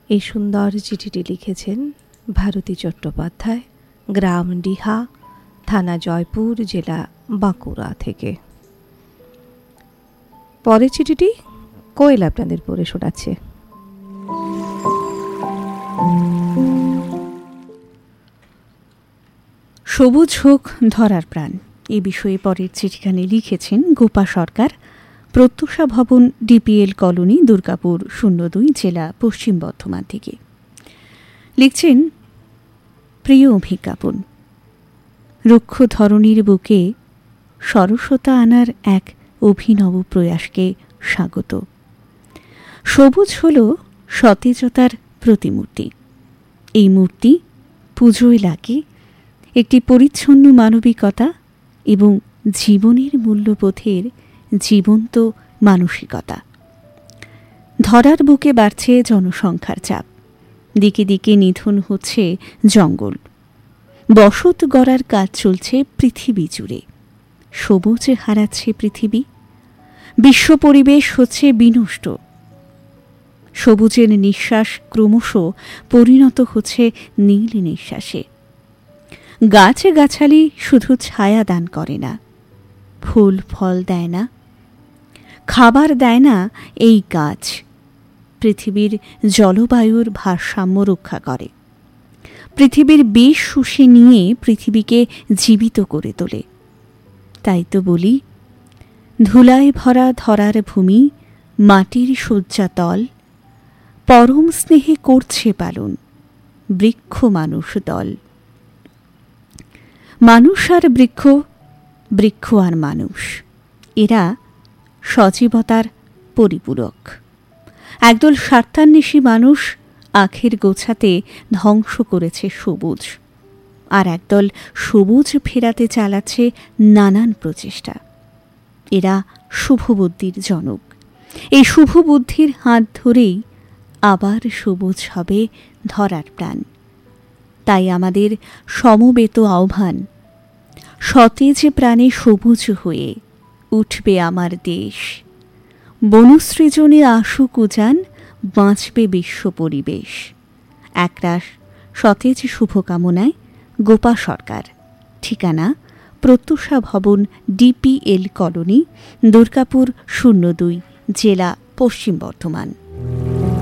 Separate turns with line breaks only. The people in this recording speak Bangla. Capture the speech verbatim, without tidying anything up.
এই সুন্দর চিঠিটি লিখেছেন ভারতী চট্টোপাধ্যায়, গ্রাম ডিহা, থানা জয়পুর, জেলা বাঁকুড়া থেকে। পরের চিঠিটি কোয়েল আপনাদের পড়ে শোনাচ্ছে।
সবুজ হোক ধরার প্রাণ, এ বিষয়ে পরের চিঠিখানি লিখেছেন গোপা সরকার, প্রত্যুষা ভবন, ডিপিএল কলোনি, দুর্গাপুর, শূন্য দুই, জেলা পশ্চিম বর্ধমান থেকে। লিখছেন, প্রিয় অভিজ্ঞাপন, রুক্ষ ধরণীর বুকে সরসতা আনার এক অভিনব প্রয়াসকে স্বাগত। সবুজ হল সতেজতার প্রতিমূর্তি। এই মূর্তি পুজোয় লাগে একটি পরিচ্ছন্ন মানবিকতা এবং জীবনের মূল্যবোধের জীবন্ত মানসিকতা। ধরার বুকে বাড়ছে জনসংখ্যার চাপ, দিকে দিকে নিধন হচ্ছে জঙ্গল, বসত গড়ার কাজ চলছে পৃথিবী জুড়ে, সবুজ হারাচ্ছে পৃথিবী, বিশ্ব পরিবেশ হচ্ছে বিনষ্ট, সবুজের নিঃশ্বাস ক্রমশ পরিণত হচ্ছে নীল নিঃশ্বাসে। গাছে গাছালি শুধু ছায়া দান করে না, ফুল ফল দেয় না, খাবার দেয় না এই গাছ, পৃথিবীর জলবায়ুর ভারসাম্য রক্ষা করে, পৃথিবীর বিষ শুষে নিয়ে পৃথিবীকে জীবিত করে তোলে। তাই তো বলি, ধুলায় ভরা ধরার ভূমি, মাটির শয্যাতল, পরম স্নেহে করছে পালন বৃক্ষ মানুষ দল। মানুষ আর বৃক্ষ, বৃক্ষ আর মানুষ, এরা সজীবতার পরিপূরক। একদল স্বার্থান্বেষী মানুষ আখের গোছাতে ধ্বংস করেছে সবুজ, আর একদল সবুজ ফেরাতে চালাচ্ছে নানান প্রচেষ্টা। এরা শুভবুদ্ধির জনক। এই শুভবুদ্ধির হাত ধরেই আবার সবুজ হবে ধরার প্রাণ। তাই আমাদের সমবেত আহ্বান, সতেজ প্রাণে সবুজ হয়ে উঠবে আমার দেশ, বনসৃজনে আসুক উজান, বাঁচবে বিশ্ব পরিবেশ। একরাশ সতেজ শুভকামনায়, গোপা সরকার। ঠিকানা প্রত্যুষা ভবন, ডিপিএল কলোনি, দুর্গাপুর, শূন্য দুই, জেলা পশ্চিম বর্ধমান।